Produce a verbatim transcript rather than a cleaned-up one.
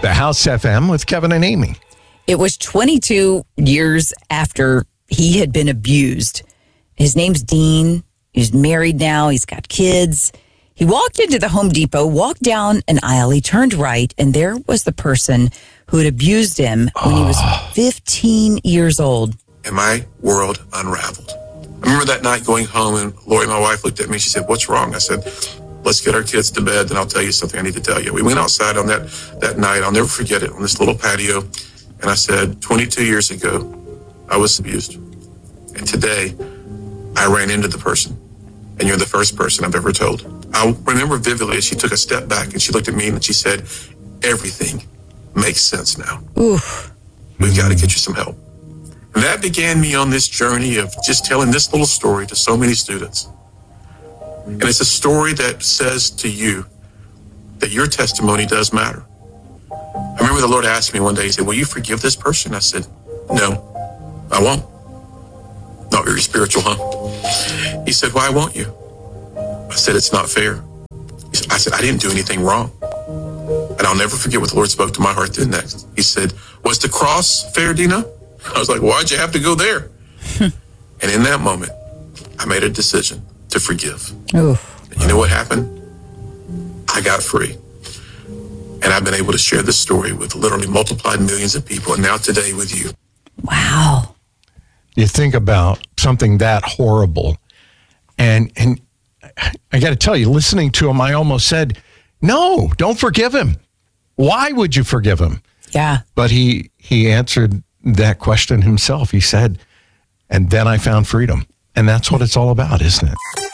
The House F M with Kevin and Amy. It was twenty-two years after he had been abused. His name's Dean. He's married now. He's got kids. He walked into the Home Depot, walked down an aisle. He turned right, and there was the person who had abused him when he was fifteen years old. And my world unraveled. I remember that night going home, and Lori, my wife, looked at me. She said, "What's wrong?" I said, "Let's get our kids to bed, and I'll tell you something I need to tell you." We went outside on that, that night. I'll never forget it, on this little patio. And I said, twenty-two years ago, I was abused. And today, I ran into the person. And you're the first person I've ever told. I remember vividly as she took a step back and she looked at me and she said, "Everything makes sense now. Oof. We've got to get you some help." And that began me on this journey of just telling this little story to so many students. And it's a story that says to you that your testimony does matter. I remember the Lord asked me one day, he said, "Will you forgive this person?" I said, "No, I won't." Not very spiritual, huh? He said, "Why won't you?" I said, "It's not fair." I said, "I didn't do anything wrong." And I'll never forget what the Lord spoke to my heart then next. He said, "Was the cross fair, Dina?" I was like, "Why'd you have to go there?" And in that moment, I made a decision to forgive. Oof. And you know what happened? I got free. And I've been able to share this story with literally multiplied millions of people, and now today with you. Wow. You think about something that horrible, and and I got to tell you, listening to him, I almost said, "No, don't forgive him. Why would you forgive him?" Yeah. But he he answered that question himself. He said, "And then I found freedom." And that's what it's all about, isn't it?